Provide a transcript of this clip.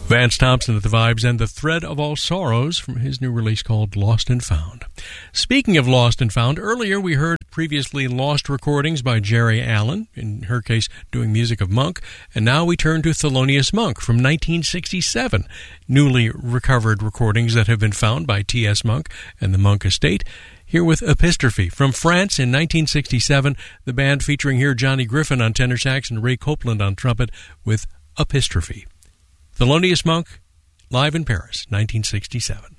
Vance Thompson at the Vibes and The Thread of All Sorrows from his new release called Lost and Found. Speaking of Lost and Found, earlier we heard previously lost recordings by Jerry Allen, in her case doing music of Monk, and now we turn to Thelonious Monk from 1967, newly recovered recordings that have been found by T.S. Monk and the Monk Estate. Here with Epistrophe from France in 1967, the band featuring here Johnny Griffin on tenor sax and Ray Copeland on trumpet with Epistrophe. Thelonious Monk, live in Paris, 1967.